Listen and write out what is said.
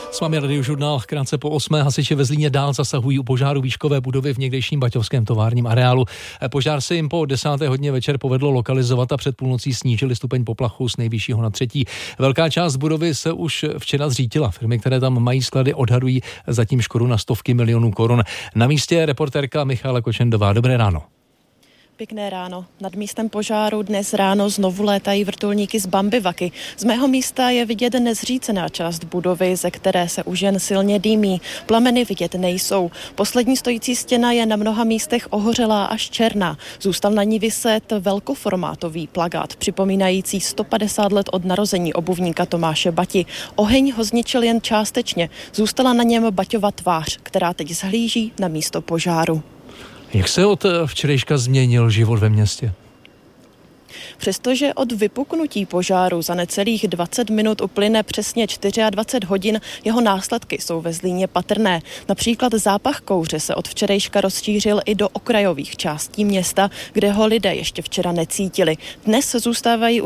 S vámi Radiožurnál, krátce po 8. Hasiči ve Zlíně dál zasahují u požáru výškové budovy v někdejším baťovském továrním areálu. Požár se jim po 10. hodině večer povedlo lokalizovat a před půlnocí snížili stupeň poplachu z nejvyššího na 3. Velká část budovy se už včera zřítila. Firmy, které tam mají sklady, odhadují zatím škodu na stovky milionů korun. Na místě je reportérka Michála Kočendová. Dobré ráno. Pěkné ráno. Nad místem požáru dnes ráno znovu létají vrtulníky z Bambivaky. Z mého místa je vidět nezřícená část budovy, ze které se už jen silně dýmí. Plameny vidět nejsou. Poslední stojící stěna je na mnoha místech ohořelá až černá. Zůstal na ní viset velkoformátový plakát, připomínající 150 let od narození obuvníka Tomáše Bati. Oheň ho zničil jen částečně. Zůstala na něm Baťova tvář, která teď zhlíží na místo požáru. Jak se od včerejška změnil život ve městě? Přestože od vypuknutí požáru za necelých 20 minut uplyne přesně 24 hodin, jeho následky jsou ve Zlíně patrné. Například zápach kouře se od včerejška rozšířil i do okrajových částí města, kde ho lidé ještě včera necítili. Dnes zůstávají